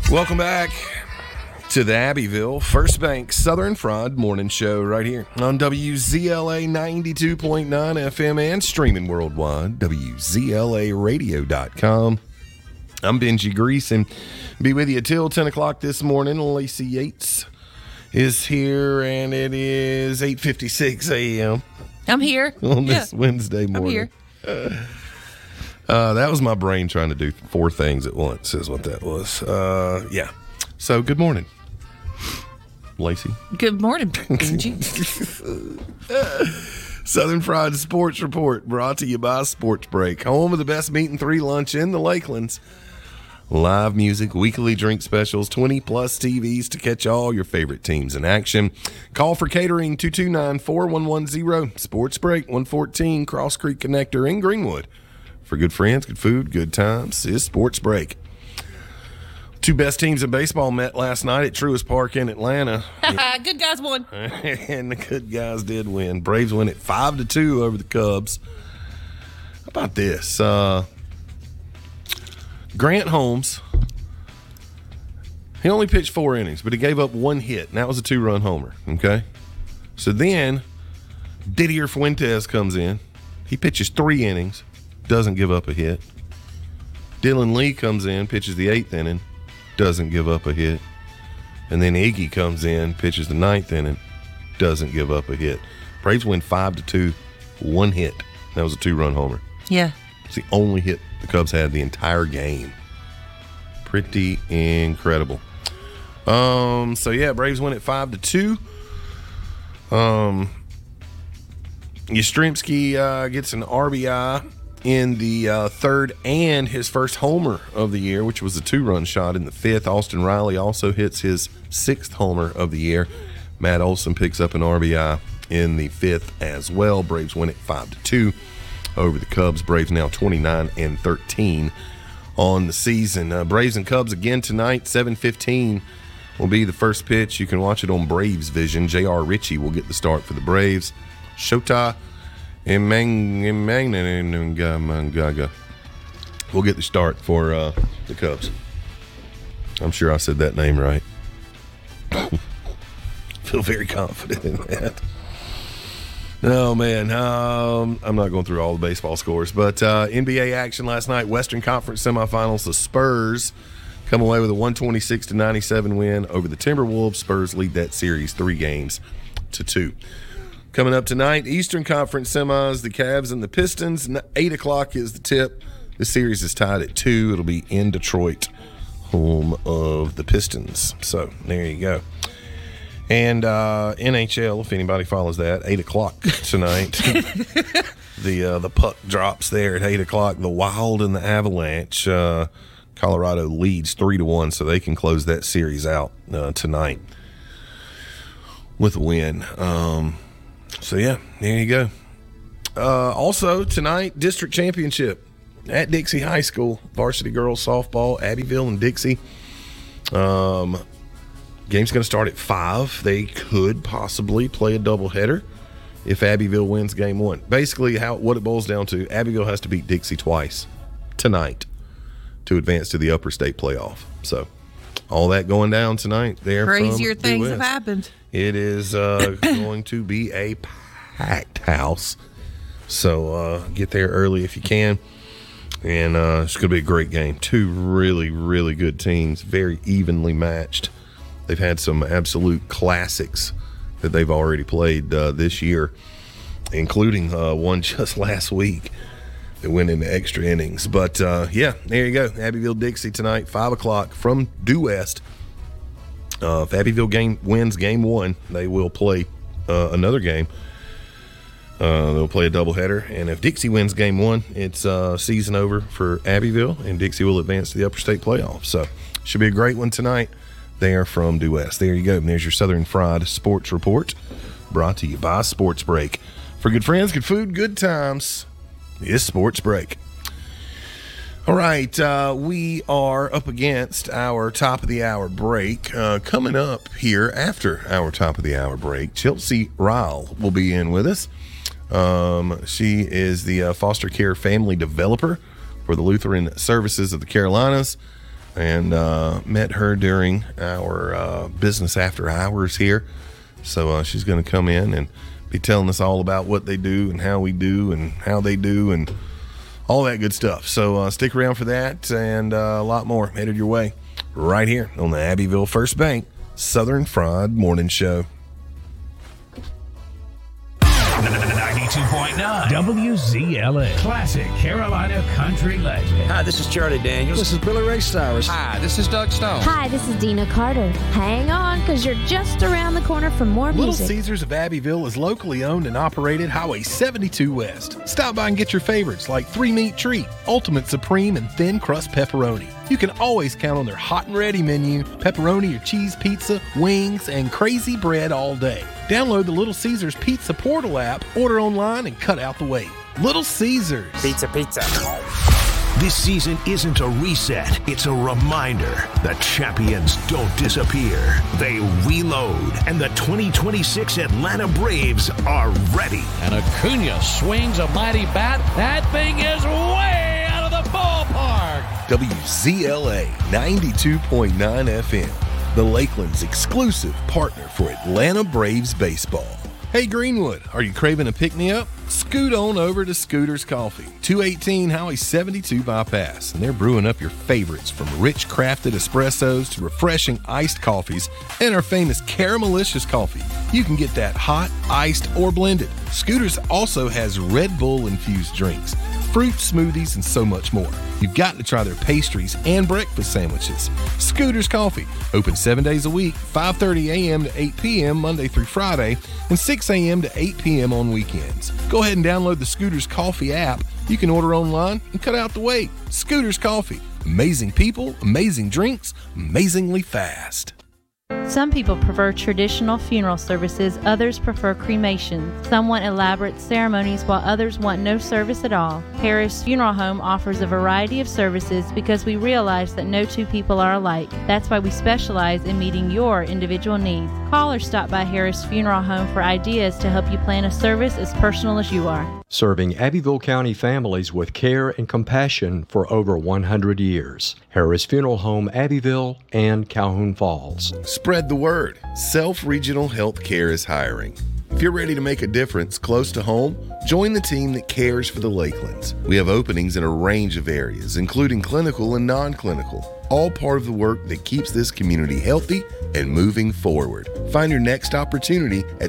Welcome back to the Abbeville First Bank Southern Fried Morning Show right here on WZLA 92.9 FM and streaming worldwide, WZLAradio.com. I'm Benji Grease and be with you till 10 o'clock this morning. Lacey Yates is here and it is 8:56 a.m. I'm here. On this Wednesday morning. I'm here. That was my brain trying to do four things at once is what that was. Yeah. So good morning, Lacey. Good morning, Benji. Southern Fried Sports Report brought to you by Sports Break, home of the best meat and 3 lunch in the Lakelands. Live music, weekly drink specials, 20-plus TVs to catch all your favorite teams in action. Call for catering 229-4110. Sports Break 114 Cross Creek Connector in Greenwood. For good friends, good food, good times is Sports Break. Two best teams in baseball met last night at Truist Park in Atlanta. Good guys won. And the good guys did win. Braves win at 5-2 over the Cubs. How about this? Grant Holmes, he only pitched 4 innings, but he gave up 1 hit, and that was a 2-run homer, okay? So then Didier Fuentes comes in. He pitches 3 innings, doesn't give up a hit. Dylan Lee comes in, pitches the 8th inning, doesn't give up a hit. And then Iggy comes in, pitches the 9th inning, doesn't give up a hit. Braves win 5-2, 1 hit. That was a 2-run homer. Yeah. It's the only hit the Cubs had the entire game. Pretty incredible. So yeah, Braves win at 5-2. Yastrzemski gets an RBI in the 3rd and his first homer of the year, which was a 2-run shot in the 5th. Austin Riley also hits his 6th homer of the year. Matt Olson picks up an RBI in the 5th as well. Braves win at 5-2 over the Cubs. Braves now 29-13 on the season. Braves and Cubs again tonight, 7:15 will be the first pitch. You can watch it on Braves Vision. J.R. Ritchie will get the start for the Braves. Shota Imanaga will get the start for the Cubs. I'm sure I said that name right. Feel very confident in that. Oh, man. I'm not going through all the baseball scores, but NBA action last night, Western Conference semifinals, the Spurs come away with a 126-97 win over the Timberwolves. Spurs lead that series 3-2. Coming up tonight, Eastern Conference semis, the Cavs and the Pistons. 8 o'clock is the tip. The series is tied at 2. It'll be in Detroit, home of the Pistons. So there you go. And NHL, if anybody follows that, 8 o'clock tonight. The puck drops there at 8 o'clock. The Wild and the Avalanche. Colorado leads 3-1, so they can close that series out tonight with a win. So, yeah, there you go. Also, tonight, district championship at Dixie High School. Varsity girls softball, Abbeville and Dixie. Game's going to start at 5. They could possibly play a doubleheader if Abbeville wins game 1. Basically, what it boils down to, Abbeville has to beat Dixie twice tonight to advance to the upper state playoff. So, all that going down tonight there. Crazier things have happened. It is going to be a packed house. So, get there early if you can. And it's going to be a great game. 2 really, really good teams, very evenly matched. They've had some absolute classics that they've already played this year, including one just last week that went into extra innings. But, yeah, there you go. Abbeville-Dixie tonight, 5 o'clock from Due West. If Abbeville wins game 1, they will play another game. They'll play a doubleheader. And if Dixie wins game 1, it's season over for Abbeville, and Dixie will advance to the upper state playoff. So, should be a great one tonight. There from Due West. There you go. And there's your Southern Fried Sports Report, brought to you by Sports Break. For good friends, good food, good times, it's Sports Break. All right, we are up against our top of the hour break. Coming up here after our top of the hour break, Chelsea Ryle will be in with us. She is the foster care family developer for the Lutheran Services of the Carolinas. and met her during our business after hours here. So she's going to come in and be telling us all about what they do and how we do and how they do and all that good stuff. So stick around for that and a lot more headed your way right here on the Abbeville First Bank Southern Fried Morning Show. 92.9 WZLA. Classic Carolina country legend. Hi, this is Charlie Daniels. This is Billy Ray Cyrus. Hi, this is Doug Stone. Hi, this is Dina Carter. Hang on, because you're just around the corner for more Little music. Caesars of Abbeville is locally owned and operated Highway 72 West. Stop by and get your favorites like 3-meat treat, Ultimate Supreme, and thin crust pepperoni. You can always count on their hot and ready menu, pepperoni or cheese pizza, wings, and crazy bread all day. Download the Little Caesars Pizza Portal app, order online, and cut out the wait. Little Caesars. Pizza. This season isn't a reset, it's a reminder. The champions don't disappear. They reload, and the 2026 Atlanta Braves are ready. And Acuna swings a mighty bat. That thing is way out of the ballpark. WZLA 92.9 FM, the Lakeland's exclusive partner for Atlanta Braves baseball. Hey Greenwood, are you craving a pick-me-up? Scoot on over to Scooter's Coffee, 218 Highway 72 Bypass, and they're brewing up your favorites from rich crafted espressos to refreshing iced coffees and our famous Caramelicious coffee. You can get that hot, iced, or blended. Scooter's also has Red Bull infused drinks, fruit smoothies, and so much more. You've got to try their pastries and breakfast sandwiches. Scooter's Coffee, open 7 days a week, 5:30 a.m. to 8 p.m. Monday through Friday, and 6 a.m. to 8 p.m. on weekends. Go ahead and download the Scooter's Coffee app. You can order online and cut out the wait. Scooter's Coffee. Amazing people, amazing drinks, amazingly fast. Some people prefer traditional funeral services, others prefer cremations. Some want elaborate ceremonies while others want no service at all. Harris Funeral Home offers a variety of services because we realize that no two people are alike. That's why we specialize in meeting your individual needs. Call or stop by Harris Funeral Home for ideas to help you plan a service as personal as you are. Serving Abbeville County families with care and compassion for over 100 years. Harris Funeral Home, Abbeville and Calhoun Falls. Spread the word. Self Regional Healthcare is hiring. If you're ready to make a difference close to home, join the team that cares for the Lakelands. We have openings in a range of areas, including clinical and non-clinical, all part of the work that keeps this community healthy and moving forward. Find your next opportunity at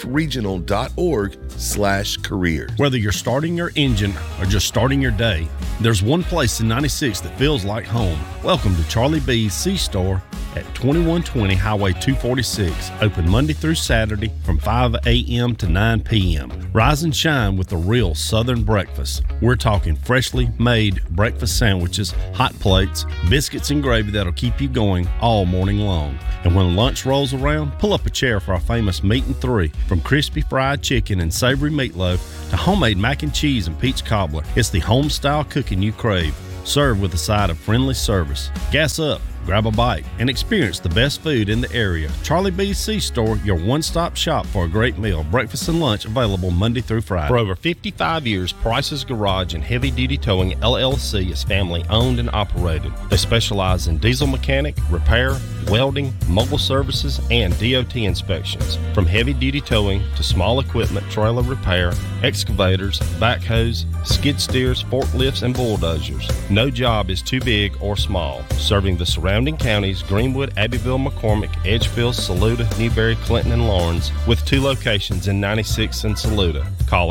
selfregional.org/careers. Whether you're starting your engine or just starting your day, there's one place in 96 that feels like home. Welcome to Charlie B's C-Store at 2120 Highway 246, open Monday through Saturday from 5 a.m. to 9 p.m. Rise and shine with a real Southern breakfast. We're talking freshly made breakfast sandwiches, hot plates, biscuits and gravy that'll keep you going all morning long. And when lunch rolls around, pull up a chair for our famous Meat and Three. From crispy fried chicken and savory meatloaf to homemade mac and cheese and peach cobbler, it's the home-style cooking you crave. Served with a side of friendly service. Gas up, grab a bite, and experience the best food in the area. Charlie B's C-Store, your one-stop shop for a great meal. Breakfast and lunch available Monday through Friday. For over 55 years, Price's Garage and Heavy Duty Towing LLC is family-owned and operated. They specialize in diesel mechanic, repair, welding, mobile services, and DOT inspections. From heavy-duty towing to small equipment, trailer repair, excavators, backhoes, skid steers, forklifts, and bulldozers. No job is too big or small. Serving the surrounding counties, Greenwood, Abbeville, McCormick, Edgefield, Saluda, Newberry, Clinton, and Lawrence, with 2 locations in 96 and Saluda. Call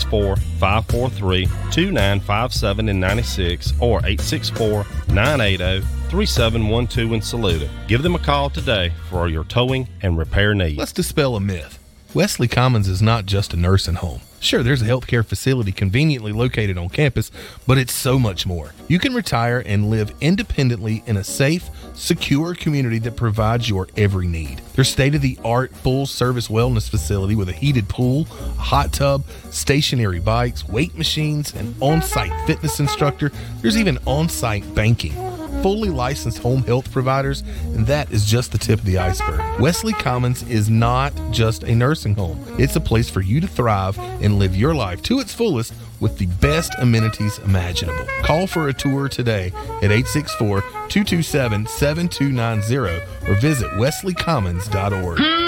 864-543-2957 in 96 or 864-980-3712 in Saluda. Give them a call today for your towing and repair needs. Let's dispel a myth. Wesley Commons is not just a nursing home. Sure, there's a healthcare facility conveniently located on campus, but it's so much more. You can retire and live independently in a safe, secure community that provides your every need. Their state-of-the-art full-service wellness facility with a heated pool, a hot tub, stationary bikes, weight machines, an on-site fitness instructor. There's even on-site banking. Fully licensed home health providers, and that is just the tip of the iceberg. Wesley Commons is not just a nursing home. It's a place for you to thrive and live your life to its fullest with the best amenities imaginable. Call for a tour today at 864-227-7290 or visit wesleycommons.org.